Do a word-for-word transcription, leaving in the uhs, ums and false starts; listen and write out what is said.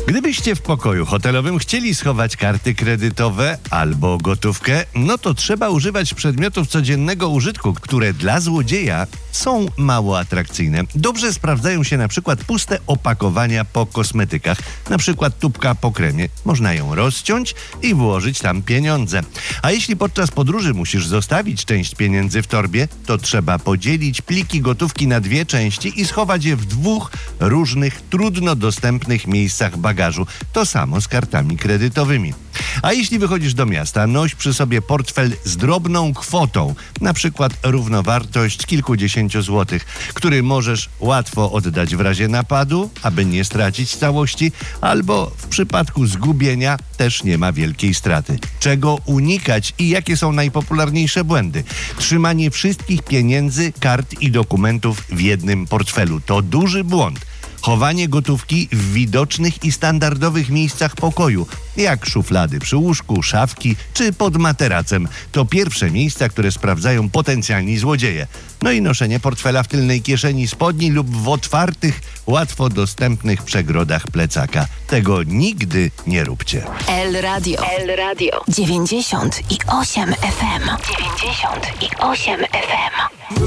Gdybyście w pokoju hotelowym chcieli schować karty kredytowe albo gotówkę, no to trzeba używać przedmiotów codziennego użytku, które dla złodzieja są mało atrakcyjne. Dobrze sprawdzają się na przykład puste opakowania po kosmetykach, na przykład tubka po kremie. Można ją rozciąć i włożyć tam pieniądze. A jeśli podczas podróży musisz zostawić część pieniędzy w torbie, to trzeba podzielić pliki gotówki na dwie części i schować je w dwóch różnych, trudno dostępnych miejscach bagażu. To samo z kartami kredytowymi. A jeśli wychodzisz do miasta, noś przy sobie portfel z drobną kwotą, na przykład równowartość kilkudziesięciu złotych, który możesz łatwo oddać w razie napadu, aby nie stracić całości, albo w przypadku zgubienia też nie ma wielkiej straty. Czego unikać i jakie są najpopularniejsze błędy? Trzymanie wszystkich pieniędzy, kart i dokumentów w jednym portfelu to duży błąd. Chowanie gotówki w widocznych i standardowych miejscach pokoju, jak szuflady przy łóżku, szafki czy pod materacem, to pierwsze miejsca, które sprawdzają potencjalni złodzieje. No i noszenie portfela w tylnej kieszeni spodni lub w otwartych, łatwo dostępnych przegrodach plecaka. Tego nigdy nie róbcie. El Radio. El Radio. dziewięćdziesiąt i osiem F M. dziewięćdziesiąt i osiem F M.